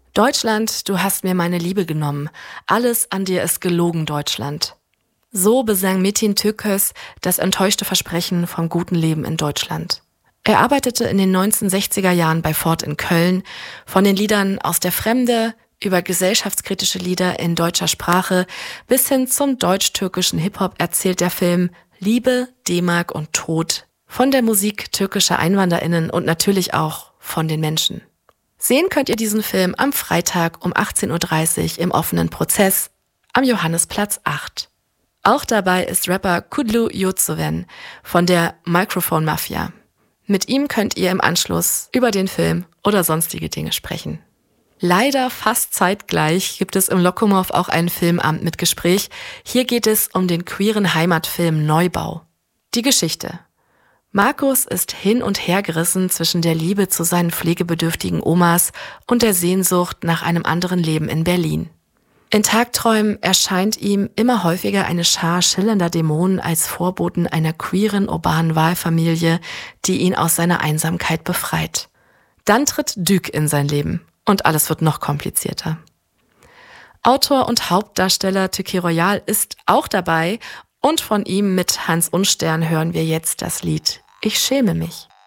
Deutschland, du hast mir meine Liebe genommen. Alles an dir ist gelogen, Deutschland. So besang Metin Tökös das enttäuschte Versprechen vom guten Leben in Deutschland. Er arbeitete in den 1960er Jahren bei Ford in Köln. Von den Liedern aus der Fremde über gesellschaftskritische Lieder in deutscher Sprache bis hin zum deutsch-türkischen Hip-Hop erzählt der Film Liebe, D-Mark und Tod von der Musik türkischer EinwanderInnen und natürlich auch von den Menschen. Sehen könnt ihr diesen Film am Freitag um 18:30 Uhr im offenen Prozess am Johannisplatz 8. Auch dabei ist Rapper Kudlu Yotsuven von der Microphone Mafia. Mit ihm könnt ihr im Anschluss über den Film oder sonstige Dinge sprechen. Leider fast zeitgleich gibt es im Lokomov auch einen Filmabend mit Gespräch. Hier geht es um den queeren Heimatfilm Neubau. Die Geschichte. Markus ist hin und her gerissen zwischen der Liebe zu seinen pflegebedürftigen Omas und der Sehnsucht nach einem anderen Leben in Berlin. In Tagträumen erscheint ihm immer häufiger eine Schar schillernder Dämonen als Vorboten einer queeren urbanen Wahlfamilie, die ihn aus seiner Einsamkeit befreit. Dann tritt Duke in sein Leben und alles wird noch komplizierter. Autor und Hauptdarsteller Türkei Royal ist auch dabei und von ihm mit Hans Unstern hören wir jetzt das Lied Ich schäme mich.